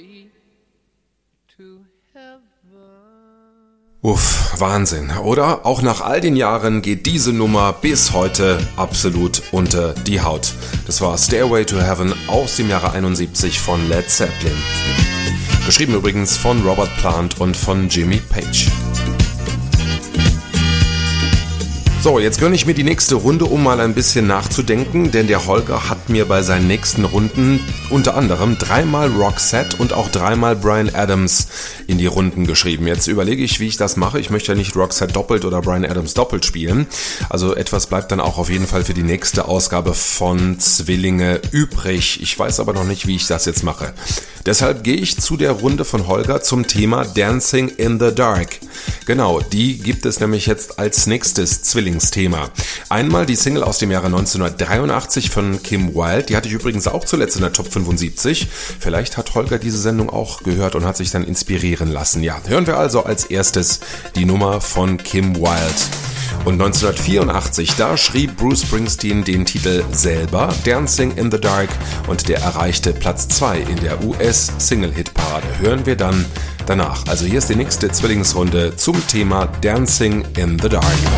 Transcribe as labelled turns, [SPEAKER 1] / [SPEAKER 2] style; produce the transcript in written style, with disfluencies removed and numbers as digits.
[SPEAKER 1] Uff, Wahnsinn, oder? Auch nach all den Jahren geht diese Nummer bis heute absolut unter die Haut. Das war Stairway to Heaven aus dem Jahre 71 von Led Zeppelin. Geschrieben übrigens von Robert Plant und von Jimmy Page. So, jetzt gönne ich mir die nächste Runde, um mal ein bisschen nachzudenken, denn der Holger hat mir bei seinen nächsten Runden unter anderem 3-mal Roxette und auch 3-mal Bryan Adams in die Runden geschrieben. Jetzt überlege ich, wie ich das mache. Ich möchte ja nicht Roxette doppelt oder Bryan Adams doppelt spielen. Also etwas bleibt dann auch auf jeden Fall für die nächste Ausgabe von Zwillinge übrig. Ich weiß aber noch nicht, wie ich das jetzt mache. Deshalb gehe ich zu der Runde von Holger zum Thema Dancing in the Dark. Genau, die gibt es nämlich jetzt als nächstes Zwillingsthema. Einmal die Single aus dem Jahre 1983 von Kim Wilde, die hatte ich übrigens auch zuletzt in der Top 75. Vielleicht hat Holger diese Sendung auch gehört und hat sich dann inspirieren lassen. Ja, hören wir also als erstes die Nummer von Kim Wilde. Und 1984, da schrieb Bruce Springsteen den Titel selber, Dancing in the Dark, und der erreichte Platz 2 in der US-Single-Hit-Parade. Hören wir dann danach. Also hier ist die nächste Zwillingsrunde zum Thema Dancing in the Dark.